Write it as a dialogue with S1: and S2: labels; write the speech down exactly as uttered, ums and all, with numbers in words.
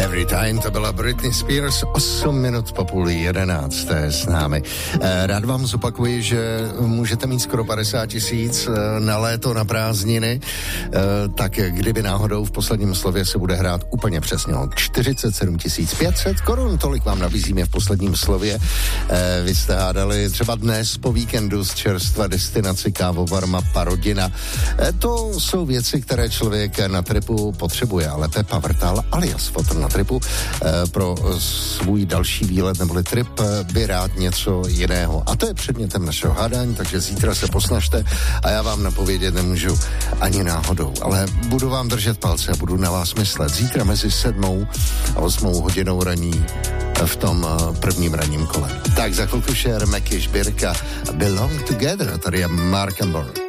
S1: Every Time, to byla Britney Spears, osm minut po půl jedenácté s námi. Rád vám zopakuji, že můžete mít skoro padesát tisíc na léto, na prázdniny, tak kdyby náhodou v posledním slově se bude hrát úplně přesně čtyřicet sedm tisíc pět set korun, tolik vám nabízíme v posledním slově. Vy jste hádali třeba dnes po víkendu z čerstva destinaci kávovarma Parodina. To jsou věci, které člověk na tripu potřebuje, ale Pepa Vrtal alias Fotr na tripu pro svůj další výlet neboli trip by rád něco jiného. A to je předmětem našeho hádání, takže zítra se posnažte a já vám napovědět nemůžu ani náhodou, ale budu vám držet palce a budu na vás myslet. Zítra mezi sedmou a osmou hodinou raní v tom prvním ranním kole. Tak za chvilku share Meky Šbírka Belong Together, tady je Mark and Born.